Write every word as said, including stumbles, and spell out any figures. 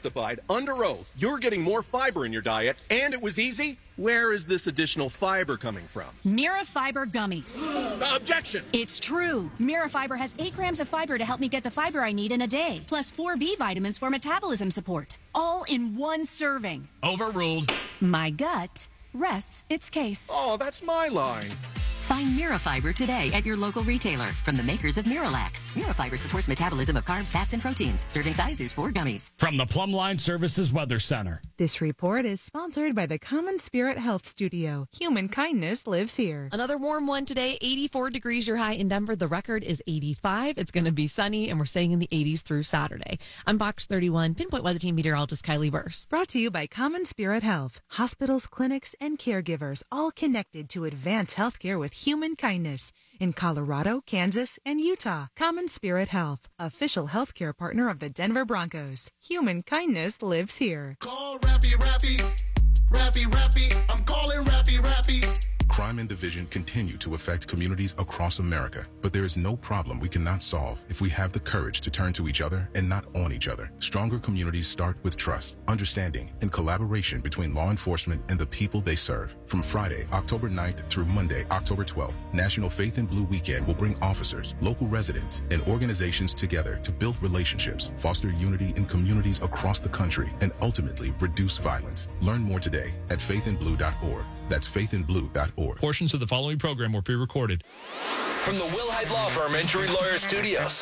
testified under oath you're getting more fiber in your diet, and it was easy. Where is this additional fiber coming from? Mira Fiber Gummies. Objection! It's true. Mira Fiber has eight grams of fiber to help me get the fiber I need in a day, plus four B vitamins for metabolism support, all in one serving. Overruled. My gut rests its case. Oh, that's my line. Find Mirafiber today at your local retailer from the makers of Miralax. Mirafiber supports metabolism of carbs, fats, and proteins. Serving size is four gummies. From the Plumline Services Weather Center. This report is sponsored by the Common Spirit Health Studio. Human kindness lives here. Another warm one today, eighty-four degrees your high in Denver. The record is eighty-five. It's going to be sunny, and we're staying in the eighties through Saturday. I'm Box thirty-one, Pinpoint Weather Team meteorologist Kylie Burse. Brought to you by Common Spirit Health. Hospitals, clinics, and caregivers all connected to advance healthcare with human kindness in Colorado, Kansas, and Utah. Common Spirit Health, official healthcare partner of the Denver Broncos. Human kindness lives here. Call Rappy Rappy. Rappy Rappy. I'm calling Rappy Rappy. Crime and division continue to affect communities across America, but there is no problem we cannot solve if we have the courage to turn to each other and not on each other. Stronger communities start with trust, understanding, and collaboration between law enforcement and the people they serve. From Friday, October ninth through Monday, October twelfth, National Faith in Blue Weekend will bring officers, local residents, and organizations together to build relationships, foster unity in communities across the country, and ultimately reduce violence. Learn more today at faith in blue dot org. That's faith in blue dot org. Portions of the following program were pre-recorded. From the Will Hyde Law Firm, Entry Lawyer Studios.